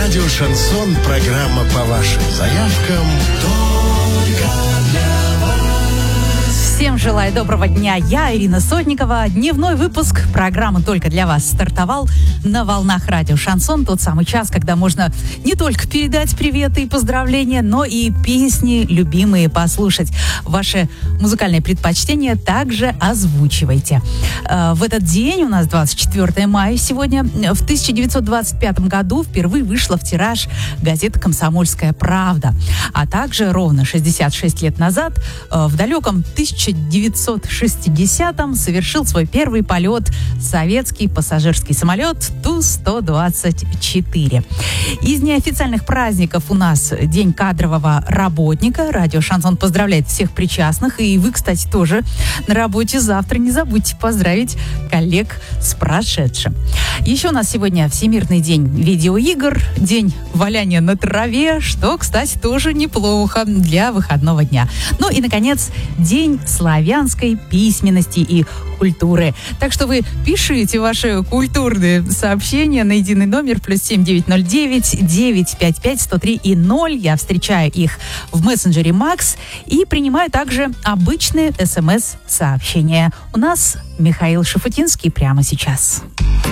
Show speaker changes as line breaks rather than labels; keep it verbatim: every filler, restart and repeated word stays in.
Радио «Шансон», программа по вашим заявкам. Только для вас.
Всем желаю доброго дня. Я Ирина Сотникова. Дневной выпуск программы «Только для вас» стартовал на волнах радио «Шансон». Тот самый час, когда можно не только передать приветы и поздравления, но и песни любимые послушать. Ваши музыкальные предпочтения также озвучивайте. В этот день, у нас двадцать четвёртое мая сегодня, в тысяча девятьсот двадцать пятом году впервые вышла в тираж газета «Комсомольская правда». А также ровно шестьдесят шесть лет назад, в далеком тысяча девятьсот шестидесятом, совершил свой первый полет советский пассажирский самолет Ту сто двадцать четыре. Из неофициальных праздников у нас День кадрового работника. Радио «Шансон» поздравляет всех причастных. И вы, кстати, тоже на работе завтра не забудьте поздравить коллег с прошедшим. Еще у нас сегодня Всемирный день видеоигр, день валяния на траве, что, кстати, тоже неплохо для выходного дня. Ну и, наконец, день славянской письменности и культуры. Так что вы пишите ваши культурные сообщения на единый номер плюс семь девять ноль девять девять пять пять сто три и ноль. Я встречаю их в мессенджере Макс и принимаю также обычные смс-сообщения. У нас Михаил Шафутинский прямо сейчас.